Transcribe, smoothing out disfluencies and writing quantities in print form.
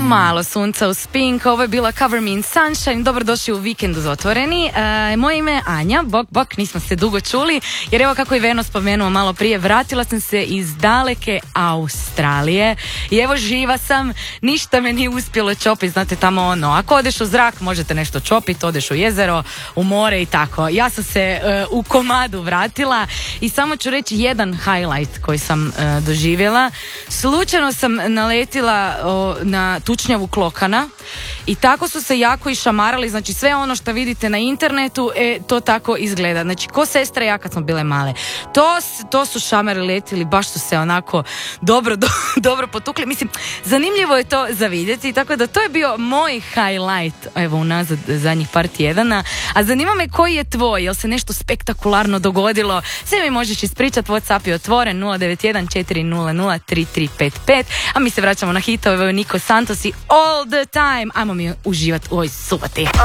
Malo sunca uz Pink, ovo je bila Cover Me in Sunshine, dobrodošli u Vikend uz Otvoreni. Moje ime je Anja, bok, nismo se dugo čuli, jer evo kako je Veno spomenuo malo prije, vratila sam se iz daleke Australije i evo živa sam, ništa me nije uspjelo čopiti, znate tamo ono, ako odeš u zrak možete nešto čopiti, odeš u jezero, u more i tako. Ja sam se u komadu vratila i samo ću reći jedan highlight koji sam doživjela. Slučajno sam naletila na tučnjavu klokana i tako su se jako išamarali, znači sve ono što vidite na internetu, to tako izgleda. Znači ko sestra i ja kad smo bile male. To su šamari letili, baš su se onako dobro potukli. Mislim, zanimljivo je to za vidjeti, tako da to je bio moj highlight, evo unazad zadnjih par tjedana. A zanima me koji je tvoj, jel se nešto spektakularno dogodilo? Sve mi možeš ispričati, WhatsApp je otvoren 091 400 3355, a mi se vraćamo na hitove, Niko Santos i All the Time. Ajmo mi uživati u ovoj suboti.